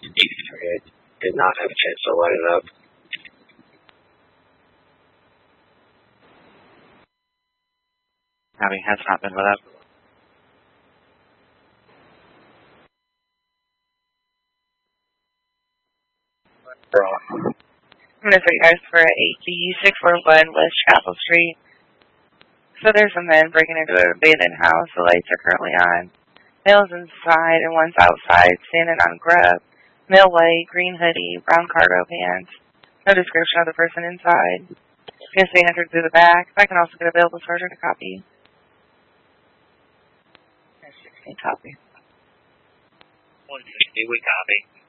Okay. Did not have a chance to light it up. Copy, has not been lit up. I'm going to tell you guys for 8B641 West Chapel Street. So there's a man breaking into an abandoned house. The lights are currently on. Male's inside and one's outside, standing on grub. Male white, green hoodie, brown cargo pants. No description of the person inside. Guess they entered through the back. I can also get available charger to copy. 16 copy. 160, we copy.